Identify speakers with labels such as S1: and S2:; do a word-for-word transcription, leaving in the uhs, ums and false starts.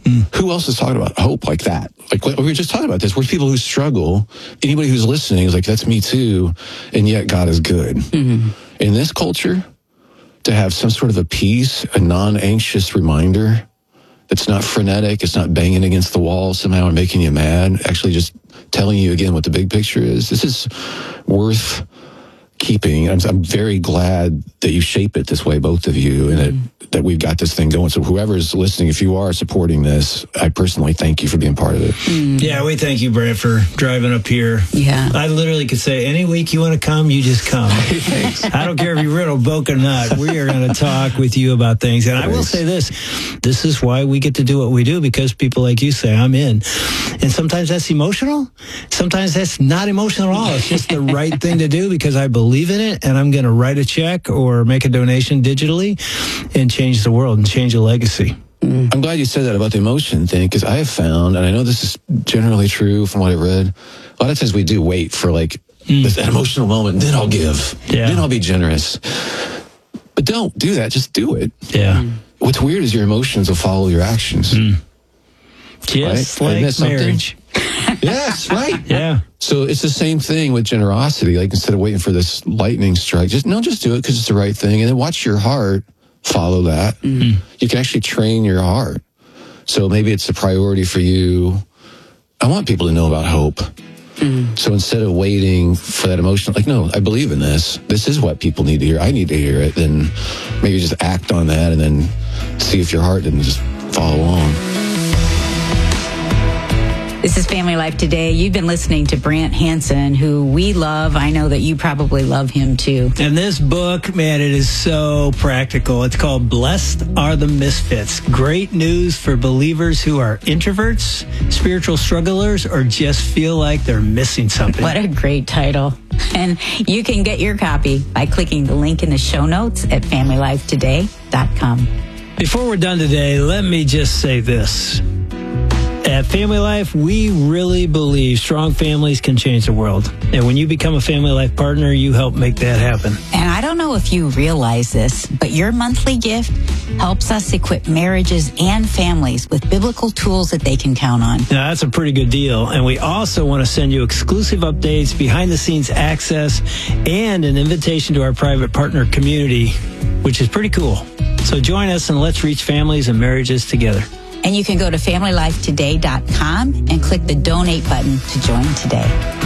S1: Mm. Who else is talking about hope like that? Like, like we were just talking about this. We're people who struggle. Anybody who's listening is like, that's me too. And yet God is good. Mm-hmm. In this culture, to have some sort of a peace, a non-anxious reminder that's not frenetic, it's not banging against the wall somehow and making you mad, actually just telling you again what the big picture is. This is worth keeping. I'm, I'm very glad that you shape it this way, both of you, and mm-hmm. that, that we've got this thing going. So whoever's listening, if you are supporting this, I personally thank you for being part of it.
S2: Mm. Yeah, we thank you, Brent, for driving up here.
S3: Yeah.
S2: I literally could say, any week you want to come, you just come.
S1: Thanks.
S2: I don't care if you riddle book or not. We are going to talk with you about things. And Thanks. I will say this, this is why we get to do what we do, because people like you say, I'm in. And sometimes that's emotional. Sometimes that's not emotional at all. It's just the right thing to do because I believe in it, and I'm going to write a check or make a donation digitally and change the world and change a legacy.
S1: Mm. I'm glad you said that about the emotion thing, because I have found, and I know this is generally true from what I read, a lot of times we do wait for like mm. this, that emotional moment, then I'll give,
S2: yeah.
S1: then I'll be generous. But don't do that. Just do it.
S2: Yeah.
S1: Mm. What's weird is your emotions will follow your actions.
S2: Mm. Just
S1: right?
S2: like marriage.
S1: Yes, right.
S2: Yeah.
S1: So it's the same thing with generosity. Like, instead of waiting for this lightning strike, just no, just do it because it's the right thing, and then watch your heart follow that. Mm-hmm. You can actually train your heart. So maybe it's a priority for you. I want people to know about hope. Mm-hmm. So instead of waiting for that emotion, like, no, I believe in this. This is what people need to hear. I need to hear it. Then maybe just act on that, and then see if your heart didn't just follow along.
S3: This is Family Life Today. You've been listening to Brant Hansen, who we love. I know that you probably love him too.
S2: And this book, man, it is so practical. It's called Blessed Are the Misfits. Great news for believers who are introverts, spiritual strugglers, or just feel like they're missing something.
S3: What a great title. And you can get your copy by clicking the link in the show notes at family life today dot com.
S2: Before we're done today, let me just say this. At Family Life, we really believe strong families can change the world. And when you become a Family Life partner, you help make that happen.
S3: And I don't know if you realize this, but your monthly gift helps us equip marriages and families with biblical tools that they can count on.
S2: Now, that's a pretty good deal. And we also want to send you exclusive updates, behind-the-scenes access, and an invitation to our private partner community, which is pretty cool. So join us and let's reach families and marriages together.
S3: And you can go to family life today dot com and click the donate button to join today.